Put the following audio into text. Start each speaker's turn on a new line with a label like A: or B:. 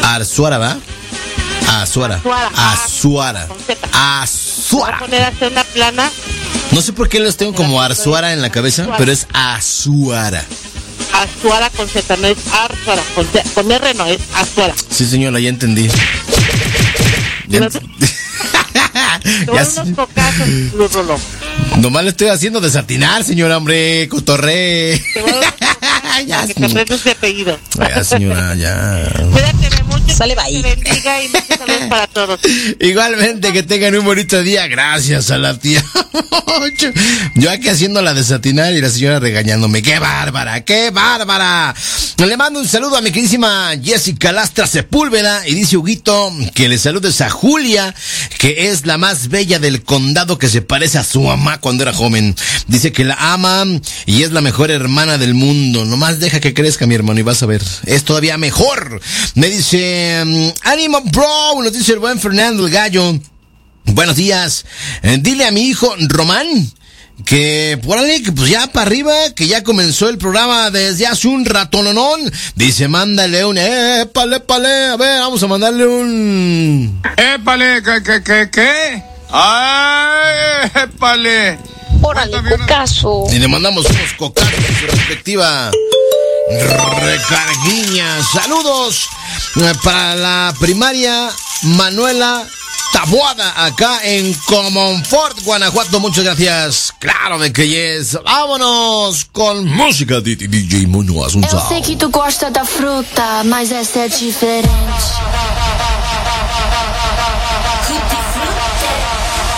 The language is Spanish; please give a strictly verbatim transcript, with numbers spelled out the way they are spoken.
A: Azuara, ¿va? Azuara. Azuara. Azuara.
B: Voy a poner a hacer una plana.
A: No sé por qué los tengo como Arzuara en la cabeza, pero es Azuara.
B: Azuara con Z, no es Arzuara. Con, con R no, es Azuara.
A: Sí, señora, ya entendí. Ya
B: Pero
A: entendí.
B: Te voy a dar unos cocazos, Luz Rolo.
A: Nomás le estoy haciendo desatinar, señora, hombre, cotorré.
B: Te voy a dar unos cocazos
A: Ya,
B: para que te aprendas de apellido.
A: Ya, señora, ya.
B: Cuídate mucho.
C: Sale, bye.
B: Que te bendiga y muchos saludos para todos.
A: Igualmente, que tengan un bonito día. Gracias a la tía. Yo aquí haciendo la desatinar y la señora regañándome. ¡Qué bárbara! ¡Qué bárbara! Le mando un saludo a mi queridísima Jessica Lastra Sepúlveda. Y dice Huguito que le saludes a Julia, que es la más bella del condado, que se parece a su mamá cuando era joven. Dice que la ama y es la mejor hermana del mundo. Nomás deja que crezca, mi hermano, y vas a ver. Es todavía mejor. Me dice, um, ánimo, bro. Nos dice el buen Fernando el Gallo. Buenos días. Eh, dile a mi hijo Román que por ahí, que pues ya para arriba, que ya comenzó el programa desde hace un ratononón. Dice, mándale un épale, épale. A ver, vamos a mandarle un
D: épale, ¿qué, qué, qué, qué? Ay, épale.
C: Órale, cocazo.
A: Y le mandamos unos cocazos en su respectiva recarguiña. Saludos para la primaria Manuela Taboada, acá en Comonfort, Guanajuato. Muchas gracias. Claro de que yes. Vámonos con música de D J Mono Asunción.
E: Eu sei que tu gosta da fruta, mas essa é diferente.